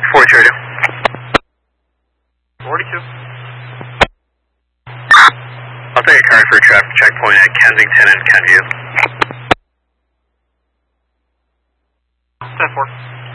42 radio. 42. I'll take a car for a traffic checkpoint at Kensington and Kenview. 10-4.